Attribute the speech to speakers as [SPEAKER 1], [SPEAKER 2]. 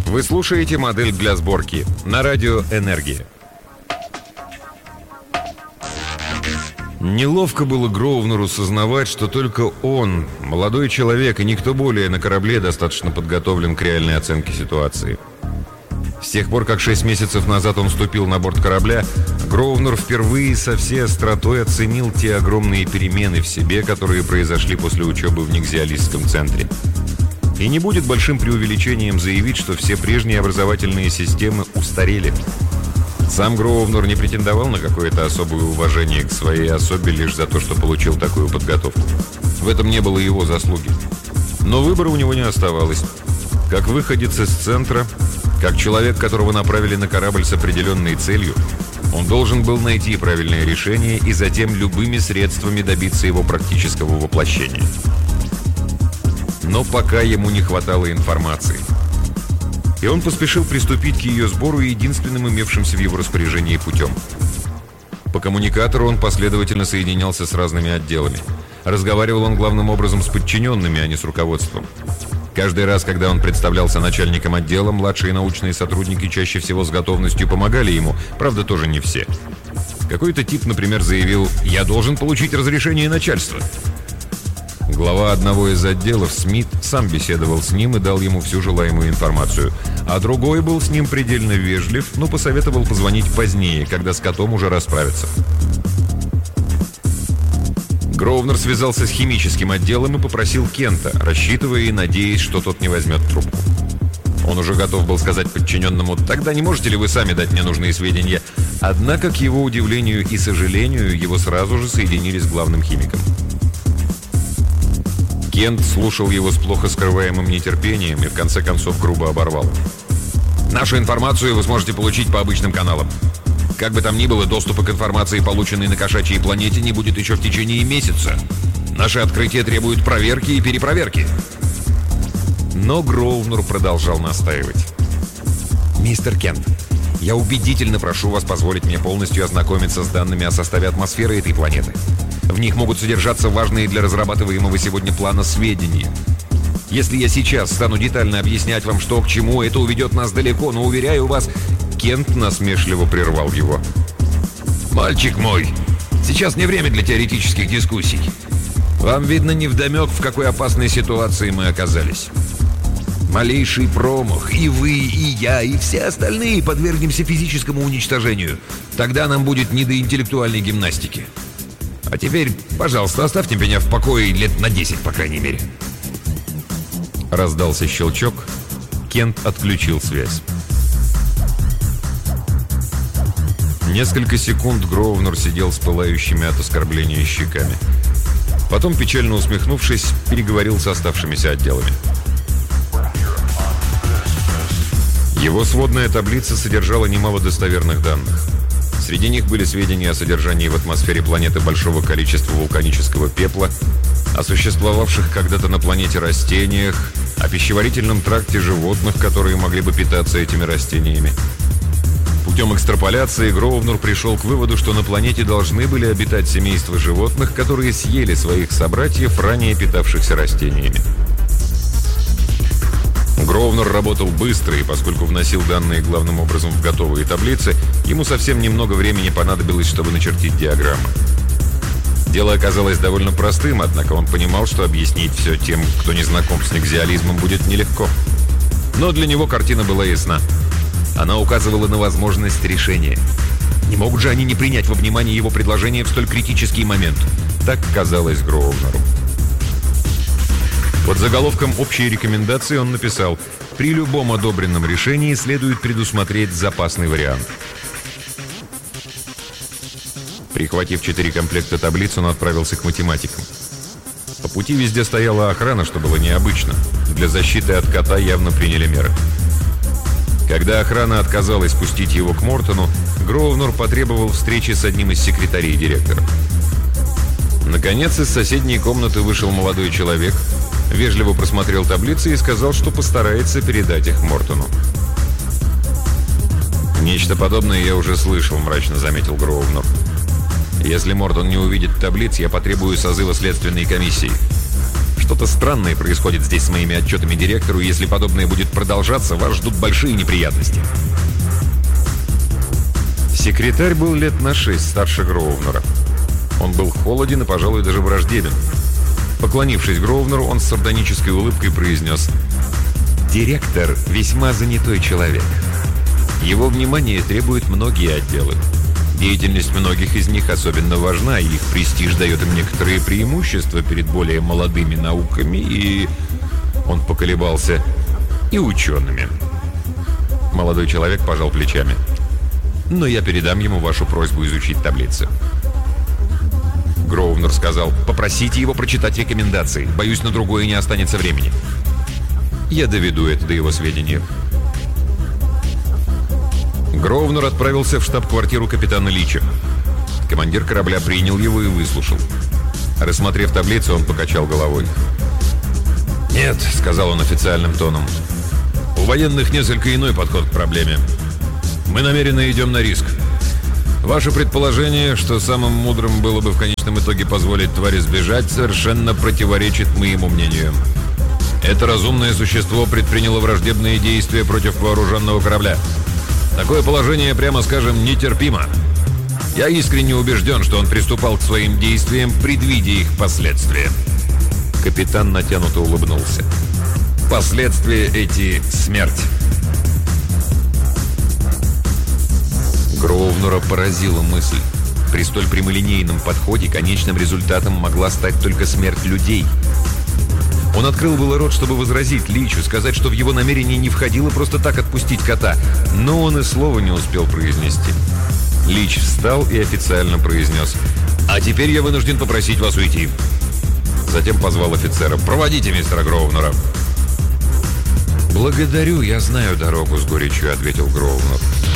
[SPEAKER 1] Вы слушаете «Модель для сборки» на радио «Энергия». Неловко было Гроувнеру сознавать, что только он, молодой человек, и никто более на корабле достаточно подготовлен к реальной оценке ситуации. С тех пор, как 6 месяцев назад он вступил на борт корабля, Гроувнер впервые со всей остротой оценил те огромные перемены в себе, которые произошли после учебы в Нигзиалистском центре. И не будет большим преувеличением заявить, что все прежние образовательные системы устарели. Сам Гроувнер не претендовал на какое-то особое уважение к своей особе лишь за то, что получил такую подготовку. В этом не было его заслуги. Но выбора у него не оставалось. Как выходец из центра, как человек, которого направили на корабль с определенной целью, он должен был найти правильное решение и затем любыми средствами добиться его практического воплощения. Но пока ему не хватало информации. И он поспешил приступить к ее сбору единственным имевшимся в его распоряжении путем. По коммуникатору он последовательно соединялся с разными отделами. Разговаривал он главным образом с подчиненными, а не с руководством. Каждый раз, когда он представлялся начальником отдела, младшие научные сотрудники чаще всего с готовностью помогали ему, правда, тоже не все. Какой-то тип, например, заявил: «Я должен получить разрешение начальства». Глава одного из отделов, Смит, сам беседовал с ним и дал ему всю желаемую информацию. А другой был с ним предельно вежлив, но посоветовал позвонить позднее, когда с котом уже расправятся. Гроувнер связался с химическим отделом и попросил Кента, рассчитывая и надеясь, что тот не возьмет трубку. Он уже готов был сказать подчиненному: «Тогда не можете ли вы сами дать мне нужные сведения?» Однако, к его удивлению и сожалению, его сразу же соединили с главным химиком. Кент слушал его с плохо скрываемым нетерпением и в конце концов грубо оборвал: «Нашу информацию вы сможете получить по обычным каналам. Как бы там ни было, доступа к информации, полученной на кошачьей планете, не будет еще в течение месяца. Наши открытия требуют проверки и перепроверки». Но Гроувнер продолжал настаивать. «Мистер Кент, я убедительно прошу вас позволить мне полностью ознакомиться с данными о составе атмосферы этой планеты. В них могут содержаться важные для разрабатываемого сегодня плана сведения. Если я сейчас стану детально объяснять вам, что к чему, это уведет нас далеко, но, уверяю вас...» Кент насмешливо прервал его. «Мальчик мой, сейчас не время для теоретических дискуссий. Вам, видно, невдомек, в какой опасной ситуации мы оказались. Малейший промах, и вы, и я, и все остальные подвергнемся физическому уничтожению. Тогда нам будет не до интеллектуальной гимнастики. А теперь, пожалуйста, оставьте меня в покое лет на 10, по крайней мере». Раздался щелчок. Кент отключил связь. Несколько секунд Гроувнер сидел с пылающими от оскорбления щеками. Потом, печально усмехнувшись, переговорил с оставшимися отделами. Его сводная таблица содержала немало достоверных данных. Среди них были сведения о содержании в атмосфере планеты большого количества вулканического пепла, о существовавших когда-то на планете растениях, о пищеварительном тракте животных, которые могли бы питаться этими растениями. Путем экстраполяции Гроувнер пришел к выводу, что на планете должны были обитать семейства животных, которые съели своих собратьев, ранее питавшихся растениями. Гроувнер работал быстро, и поскольку вносил данные главным образом в готовые таблицы, ему совсем немного времени понадобилось, чтобы начертить диаграммы. Дело оказалось довольно простым, однако он понимал, что объяснить все тем, кто не знаком с нигзиализмом, будет нелегко. Но для него картина была ясна. Она указывала на возможность решения. Не могут же они не принять во внимание его предложение в столь критический момент. Так казалось Гроувнеру. Под заголовком «Общие рекомендации» он написал: «При любом одобренном решении следует предусмотреть запасный вариант». Прихватив 4 комплекта таблиц, он отправился к математикам. По пути везде стояла охрана, что было необычно. Для защиты от кота явно приняли меры. Когда охрана отказалась пустить его к Мортону, Гроувнер потребовал встречи с одним из секретарей директора. Наконец, из соседней комнаты вышел молодой человек, вежливо просмотрел таблицы и сказал, что постарается передать их Мортону. «Нечто подобное я уже слышал», — мрачно заметил Гроувнер. «Если Мортон не увидит таблиц, я потребую созыва следственной комиссии». Что-то странное происходит здесь с моими отчетами директору, и если подобное будет продолжаться, вас ждут большие неприятности». Секретарь был лет на 6 старше Гроувнера. Он был холоден и, пожалуй, даже враждебен. Поклонившись Гроувнеру, он с сардонической улыбкой произнес: «Директор – весьма занятой человек. Его внимание требуют многие отделы. Деятельность многих из них особенно важна, и их престиж дает им некоторые преимущества перед более молодыми науками и...» Он поколебался. «И учеными». Молодой человек пожал плечами. «Но я передам ему вашу просьбу изучить таблицы». Гроувнер сказал: «Попросите его прочитать рекомендации. Боюсь, на другое не останется времени». «Я доведу это до его сведения». Гроувнер отправился в штаб-квартиру капитана Лича. Командир корабля принял его и выслушал. Рассмотрев таблицу, он покачал головой. «Нет», — сказал он официальным тоном, — «у военных несколько иной подход к проблеме. Мы намеренно идем на риск. Ваше предположение, что самым мудрым было бы в конечном итоге позволить твари сбежать, совершенно противоречит моему мнению. Это разумное существо предприняло враждебные действия против вооруженного корабля. Такое положение, прямо скажем, нетерпимо. Я искренне убежден, что он приступал к своим действиям, предвидя их последствия». Капитан натянуто улыбнулся. «Последствия эти — смерть». Гроувнера поразила мысль. При столь прямолинейном подходе конечным результатом могла стать только смерть людей. Он открыл было рот, чтобы возразить Личу, сказать, что в его намерение не входило просто так отпустить кота, но он и слова не успел произнести. Лич встал и официально произнес: «А теперь я вынужден попросить вас уйти». Затем позвал офицера: «Проводите мистера Гроувнера». «Благодарю, я знаю дорогу», — с горечью ответил Гроувнер.